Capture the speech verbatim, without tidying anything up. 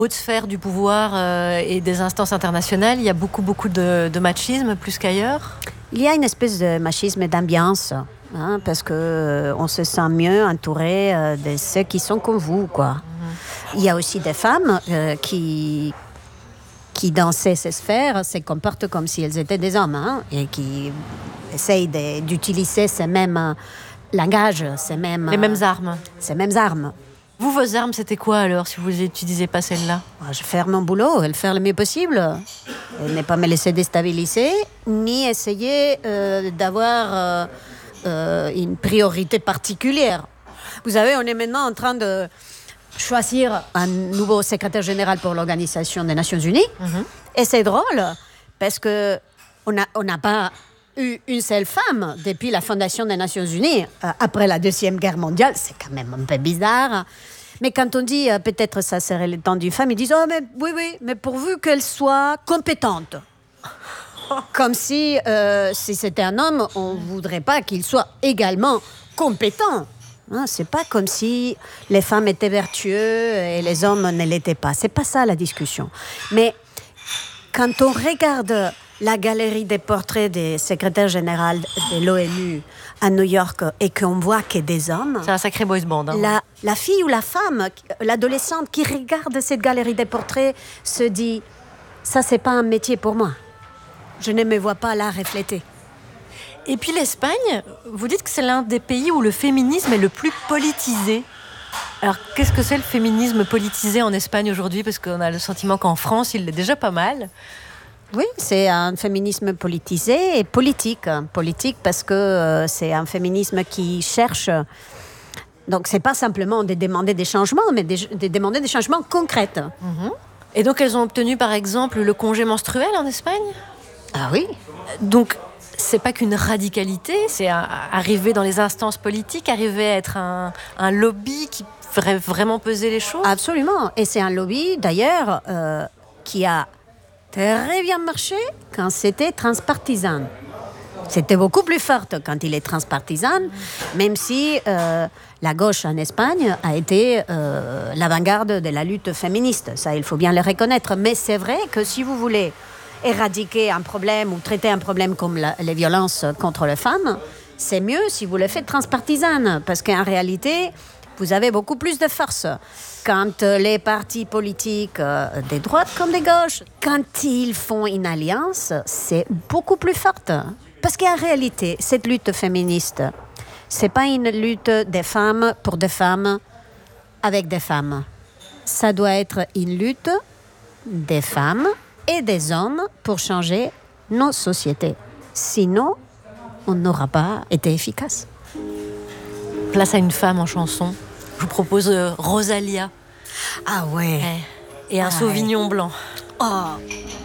haute sphère du pouvoir euh, et des instances internationales, il y a beaucoup, beaucoup de, de machisme, plus qu'ailleurs. Il y a une espèce de machisme d'ambiance, hein, parce qu'on euh, se sent mieux entouré euh, de ceux qui sont comme vous, quoi. Mm-hmm. Il y a aussi des femmes euh, qui, qui, dans ces sphères, se comportent comme si elles étaient des hommes, hein, et qui essayent de, d'utiliser ces mêmes langages, ces mêmes... Les mêmes armes. Ces mêmes armes. Vous, vos armes, c'était quoi alors, si vous n'utilisiez pas celle-là? Je fais mon boulot, le faire le mieux possible. Et ne pas me laisser déstabiliser, ni essayer euh, d'avoir euh, euh, une priorité particulière. Vous savez, on est maintenant en train de choisir un nouveau secrétaire général pour l'Organisation des Nations Unies. Mm-hmm. Et c'est drôle, parce qu'on n'a on n'a pas eu une seule femme depuis la fondation des Nations Unies, euh, après la Deuxième Guerre mondiale. C'est quand même un peu bizarre. Mais quand on dit euh, peut-être ça serait le temps d'une femme, ils disent « Oh, mais oui, oui, mais pourvu qu'elle soit compétente. » Comme si, euh, si c'était un homme, on ne voudrait pas qu'il soit également compétent. Hein, c'est pas comme si les femmes étaient vertueux et les hommes ne l'étaient pas. C'est pas ça la discussion. Mais quand on regarde la galerie des portraits des secrétaires généraux de l'ONU à New York et qu'on voit que des hommes... C'est un sacré boys band. Hein. La, la fille ou la femme, l'adolescente qui regarde cette galerie des portraits se dit « ça, c'est pas un métier pour moi. Je ne me vois pas là refléter. » Et puis l'Espagne, vous dites que c'est l'un des pays où le féminisme est le plus politisé. Alors, qu'est-ce que c'est le féminisme politisé en Espagne aujourd'hui? Parce qu'on a le sentiment qu'en France, il l'est déjà pas mal. Oui, c'est un féminisme politisé et politique. Politique parce que euh, c'est un féminisme qui cherche... Donc, c'est pas simplement de demander des changements, mais de, de demander des changements concrets. Mmh. Et donc, elles ont obtenu, par exemple, le congé menstruel en Espagne? Ah oui. Donc, c'est pas qu'une radicalité, c'est un, arriver dans les instances politiques, arriver à être un, un lobby qui ferait vraiment peser les choses? Absolument. Et c'est un lobby, d'ailleurs, euh, qui a très bien marché quand c'était transpartisan. C'était beaucoup plus forte quand il est transpartisan, même si euh, la gauche en Espagne a été euh, l'avant-garde de la lutte féministe. Ça, il faut bien le reconnaître. Mais c'est vrai que si vous voulez éradiquer un problème ou traiter un problème comme la, les violences contre les femmes, c'est mieux si vous le faites transpartisan, parce qu'en réalité, vous avez beaucoup plus de force. Quand les partis politiques, euh, des droites comme des gauches, quand ils font une alliance, c'est beaucoup plus forte. Parce qu'en réalité, cette lutte féministe, c'est pas une lutte des femmes pour des femmes avec des femmes. Ça doit être une lutte des femmes et des hommes pour changer nos sociétés. Sinon, on n'aura pas été efficace. Place à une femme en chanson. Je vous propose euh, Rosalia. Ah ouais. Et un ah Sauvignon ouais. blanc. Oh.